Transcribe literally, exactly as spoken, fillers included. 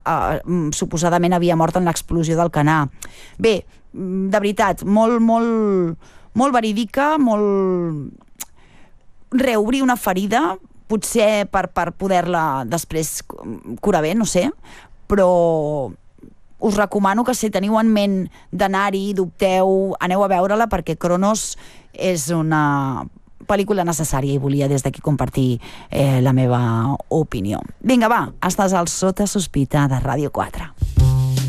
uh, suposadament havia mort en l'explosió del Canà. Bé, de veritat, molt, molt, molt verídica, molt... reobrir una ferida, potser per, per poder-la després curar bé, no sé, però us recomano que si teniu en ment d'anar-hi, dubteu, aneu a veure-la, perquè Cronos és una pel·lícula necessària i volia des d'aquí compartir eh, la meva opinió. Vinga, va, estàs al Sota Sospita de Ràdio quatre.